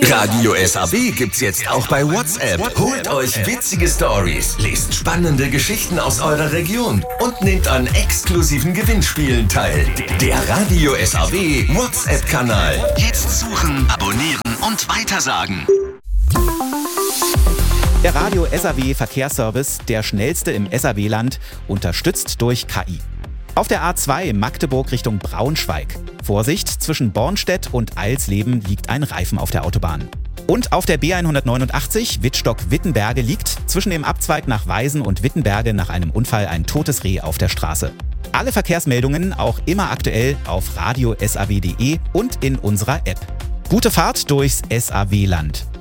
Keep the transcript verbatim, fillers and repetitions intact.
Radio S A W gibt's jetzt auch bei WhatsApp. Holt euch witzige Stories, lest spannende Geschichten aus eurer Region und nehmt an exklusiven Gewinnspielen teil. Der Radio S A W WhatsApp-Kanal. Jetzt suchen, abonnieren und weitersagen. Der Radio S A W Verkehrsservice, der schnellste im S A W-Land, unterstützt durch K I. Auf der A zwei Magdeburg Richtung Braunschweig. Vorsicht, zwischen Bornstedt und Eilsleben liegt ein Reifen auf der Autobahn. Und auf der B hundertneunundachtzig Wittstock-Wittenberge liegt zwischen dem Abzweig nach Weisen und Wittenberge nach einem Unfall ein totes Reh auf der Straße. Alle Verkehrsmeldungen auch immer aktuell auf radio punkt s a w punkt d e und in unserer App. Gute Fahrt durchs S A W-Land.